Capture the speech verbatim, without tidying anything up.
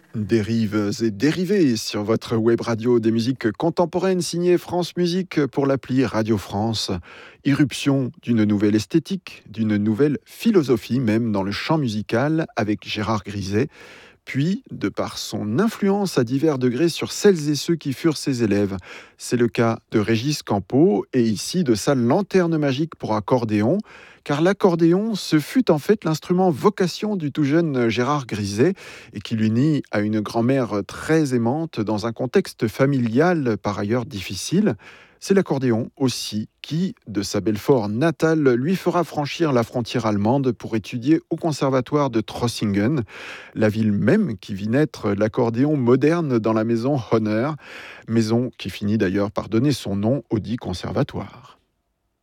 Dérives et dérivés sur votre web radio des musiques contemporaines signée France Musique pour l'appli Radio France. Irruption d'une nouvelle esthétique, d'une nouvelle philosophie même dans le chant musical avec Gérard Griset. Puis, de par son influence à divers degrés sur celles et ceux qui furent ses élèves. C'est le cas de Régis Campo et ici de sa lanterne magique pour accordéon, car l'accordéon, ce fut en fait l'instrument vocation du tout jeune Gérard Griset et qui l'unit à une grand-mère très aimante dans un contexte familial par ailleurs difficile. C'est l'accordéon aussi qui, de sa Belfort natale, lui fera franchir la frontière allemande pour étudier au conservatoire de Trossingen, la ville même qui vit naître l'accordéon moderne dans la maison Honner, maison qui finit d'ailleurs par donner son nom au dit conservatoire.